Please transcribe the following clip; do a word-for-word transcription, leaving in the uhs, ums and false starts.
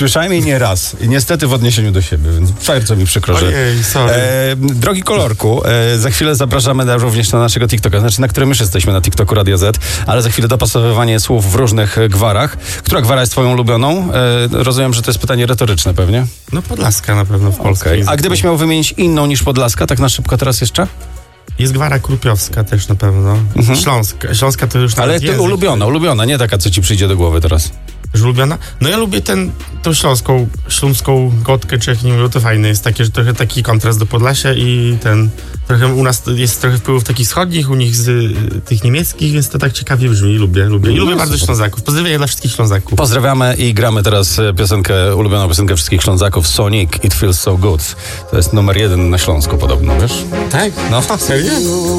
Słyszałem jej nie raz i niestety w odniesieniu do siebie, więc bardzo mi przykro, że... Ojej, sorry. E, drogi Kolorku, e, za chwilę zapraszamy na, również na naszego TikToka, znaczy na którym już jesteśmy, na TikToku Radia Z, ale za chwilę dopasowywanie słów w różnych gwarach. Która gwara jest twoją ulubioną? E, rozumiem, że to jest pytanie retoryczne pewnie. No Podlaska na pewno w polskim Okay. języku. A gdybyś miał wymienić inną niż Podlaska, tak na szybko teraz jeszcze? Jest gwara krupiowska też na pewno. Mhm. Śląska. Śląska to już Ale nawet to język. ulubiona, ulubiona, nie taka, co ci przyjdzie do głowy teraz. Że ulubiona? No ja lubię ten, tą śląską, śląską gotkę, czy jak nie mówię, to fajne jest takie, że trochę taki kontrast do Podlasia i ten, trochę u nas jest trochę wpływów takich wschodnich, u nich z y, tych niemieckich, więc to tak ciekawie brzmi, lubię, lubię. I No, lubię bardzo super. Ślązaków. Pozdrowienia dla wszystkich Ślązaków. Pozdrawiamy i gramy teraz piosenkę, ulubioną piosenkę wszystkich Ślązaków, Sonic, It Feels So Good. To jest numer jeden na Śląsku podobno, wiesz? Tak? No. Serio?